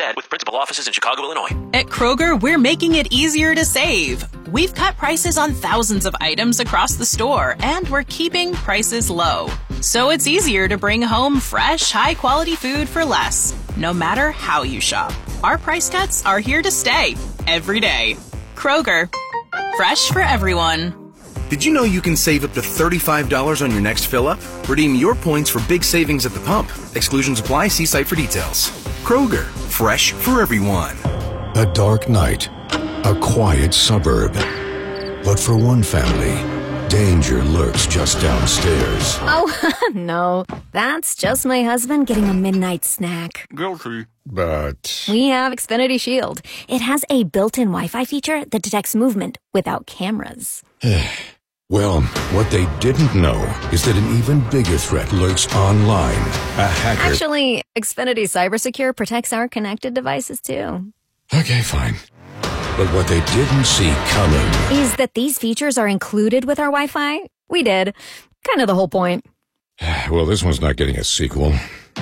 said, with principal offices in Chicago, Illinois. At Kroger, we're making it easier to save. We've cut prices on thousands of items across the store, and we're keeping prices low. So it's easier to bring home fresh, high-quality food for less, no matter how you shop. Our price cuts are here to stay, every day. Kroger, fresh for everyone. Did you know you can save up to $35 on your next fill-up? Redeem your points for big savings at the pump. Exclusions apply. See site for details. Kroger, fresh for everyone. A dark night, a quiet suburb. But for one family, danger lurks just downstairs. Oh, no. That's just my husband getting a midnight snack. Guilty. But We have Xfinity Shield. It has a built-in Wi-Fi feature that detects movement without cameras. well, what they didn't know is that an even bigger threat lurks online. A hacker. Actually, Xfinity Cybersecure protects our connected devices, too. Okay, fine. But what they didn't see coming Is that these features are included with our Wi-Fi? We did. Kind of the whole point. Well, this one's not getting a sequel.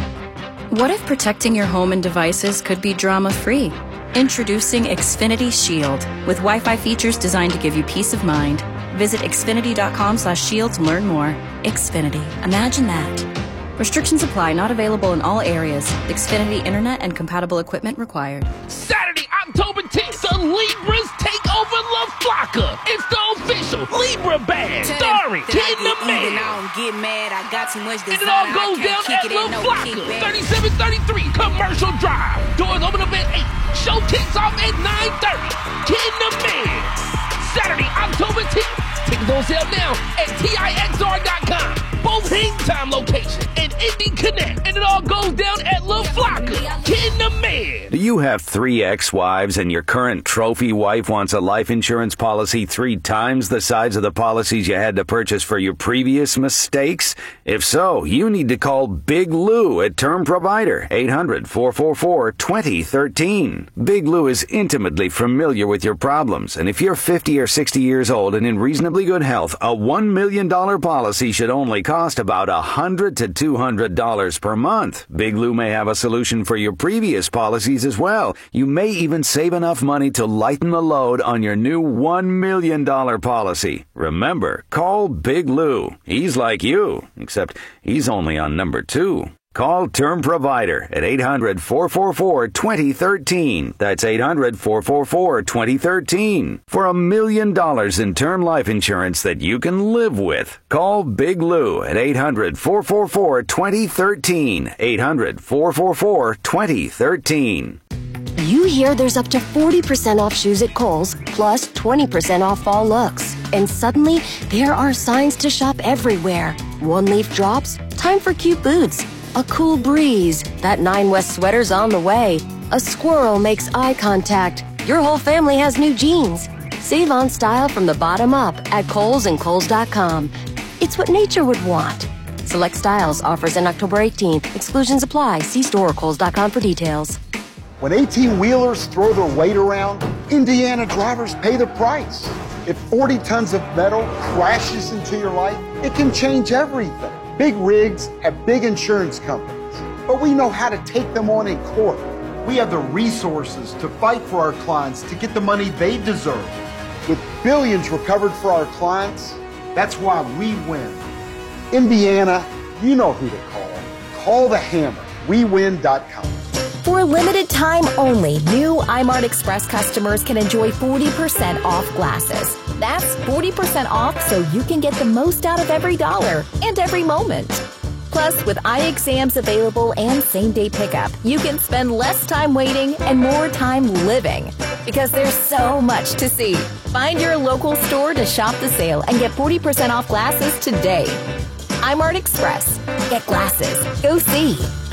What if protecting your home and devices could be drama-free? Introducing Xfinity Shield, with Wi-Fi features designed to give you peace of mind. Visit xfinity.com/shield to learn more. Xfinity. Imagine that. Restrictions apply. Not available in all areas. Xfinity Internet and compatible equipment required. Saturday, October 10th, the Libras take over La Flocka. It's the official Libra Band, starring Ken the Man. And it all goes down at La Flocka, 3733 Commercial Drive. Doors open up at 8. Show kicks off at 9:30. Ken the Man. Saturday, October 10th. Tickets on sale now at TIXR.com. Both Hang Time locations and Indie Connect. And it all goes down at La Flocka. Ken the Man. Do you have 3 ex-wives and your current trophy wife wants a life insurance policy 3 times the size of the policies you had to purchase for your previous mistakes? If so, you need to call Big Lou at Term Provider, 800-444-2013. Big Lou is intimately familiar with your problems, and if you're 50 or 60 years old and in reasonably good health, a $1 million policy should only cost about $100 to $200 per month. Big Lou may have a solution for your previous policies as well. You may even save enough money to lighten the load on your new $1 million policy. Remember, call Big Lou. He's like you, except he's only on number 2. Call Term Provider at 800-444-2013. That's 800-444-2013. For $1 million in term life insurance that you can live with. Call Big Lou at 800-444-2013. 800-444-2013. You hear there's up to 40% off shoes at Kohl's, plus 20% off fall looks. And suddenly, there are signs to shop everywhere. One leaf drops, time for cute boots. A cool breeze, that 9 West sweater's on the way. A squirrel makes eye contact. Your whole family has new jeans. Save on style from the bottom up at Kohl's and Kohl's.com. It's what nature would want. Select styles, offers in October 18th. Exclusions apply. See store or Kohl's.com for details. When 18-wheelers throw their weight around, Indiana drivers pay the price. If 40 tons of metal crashes into your life, it can change everything. Big rigs have big insurance companies, but we know how to take them on in court. We have the resources to fight for our clients to get the money they deserve. With billions recovered for our clients, that's why we win. Indiana, you know who to call. Call the Hammer. WeWin.com. For a limited time only, new iMart Express customers can enjoy 40% off glasses. That's 40% off so you can get the most out of every dollar and every moment. Plus, with eye exams available and same-day pickup, you can spend less time waiting and more time living. Because there's so much to see. Find your local store to shop the sale and get 40% off glasses today. iMart Express. Get glasses. Go see.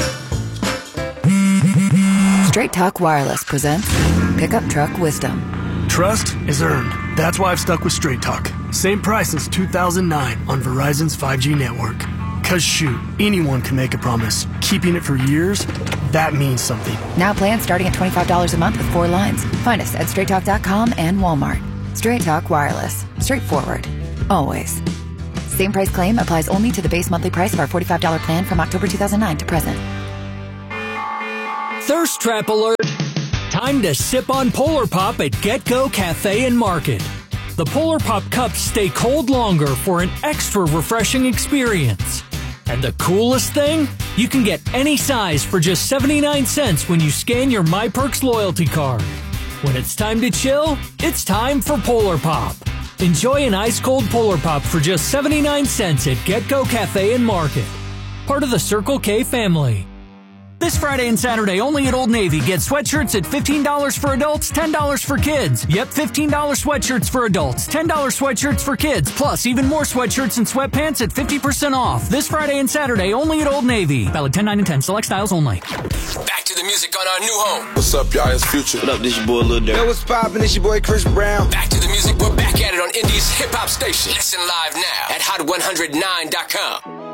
Straight Talk Wireless presents Pickup Truck Wisdom. Trust is earned. That's why I've stuck with Straight Talk. Same price since 2009 on Verizon's 5G network. Cause shoot, anyone can make a promise. Keeping it for years, that means something. Now plans starting at $25 a month with 4 lines. Find us at straighttalk.com and Walmart. Straight Talk Wireless. Straightforward. Always. Same price claim applies only to the base monthly price of our $45 plan from October 2009 to present. Thirst trap alert! Time to sip on Polar Pop at GetGo Cafe and Market. The Polar Pop cups stay cold longer for an extra refreshing experience. And the coolest thing? You can get any size for just 79 cents when you scan your MyPerks loyalty card. When it's time to chill, it's time for Polar Pop. Enjoy an ice-cold Polar Pop for just 79 cents at GetGo Cafe and Market. Part of the Circle K family. This Friday and Saturday, only at Old Navy, get sweatshirts at $15 for adults, $10 for kids. Yep, $15 sweatshirts for adults, $10 sweatshirts for kids, plus even more sweatshirts and sweatpants at 50% off. This Friday and Saturday, only at Old Navy. Valid 10, 9, and 10. Select styles only. Back to the music on our new home. What's up, y'all? It's Future. What up, this your boy Lil Durk. Yo, what's poppin'? It's your boy Chris Brown. Back to the music. We're back at it on Indie's hip-hop station. Listen live now at hot109.com.